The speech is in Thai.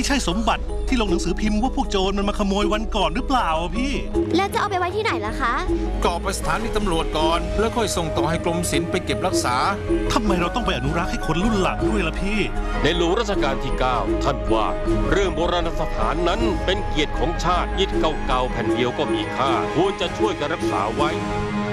ช่สมบัติที่ลงหนังสือพิมพ์ว่าพวกโจรมันมาขโมยวันก่อนหรือเปล่าพี่แล้วจะเอาไปไว้ที่ไหนล่ะคะก็เอาไปสถานีตำรวจก่อนแล้วค่อยส่งต่อให้กรมศิลป์ไปเก็บรักษาทำไมเราต้องไปอนุรักษ์ให้คนรุ่นหลังด้วยล่ะพี่ในหลวงรัชกาลที่ 9 ท่านว่าเรื่องโบราณสถานนั้นเป็นเกียรติของชาติอิฐเก่าๆแผ่นเดียวก็มีค่าควรจะช่วยกันรักษาไว้